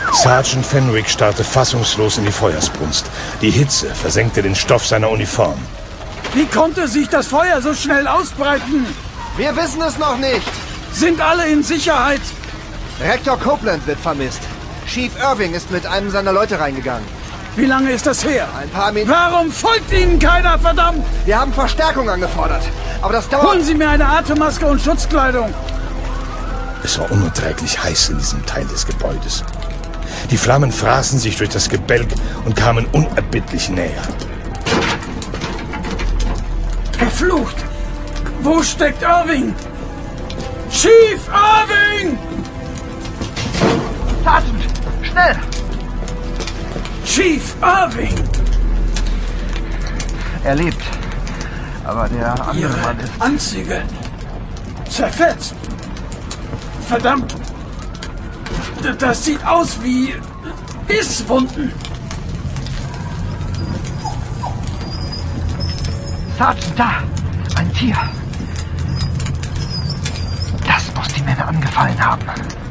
Sergeant Fenwick starrte fassungslos in die Feuersbrunst. Die Hitze versenkte den Stoff seiner Uniform. Wie konnte sich das Feuer so schnell ausbreiten? Wir wissen es noch nicht. Sind alle in Sicherheit? Rektor Copeland wird vermisst. Chief Irving ist mit einem seiner Leute reingegangen. Wie lange ist das her? Ein paar Minuten. Warum folgt Ihnen keiner, verdammt? Wir haben Verstärkung angefordert. Aber das dauert... Holen Sie mir eine Atemmaske und Schutzkleidung. Es war unerträglich heiß in diesem Teil des Gebäudes. Die Flammen fraßen sich durch das Gebälk und kamen unerbittlich näher. Verflucht! Wo steckt Irving? Chief Irving! Sergeant, schnell! Chief Irving! Er lebt. Aber der andere Mann ist... Anzüge zerfetzt. Verdammt! Das sieht aus wie Bisswunden. Sergeant, da! Ein Tier. Das muss die Männer angefallen haben.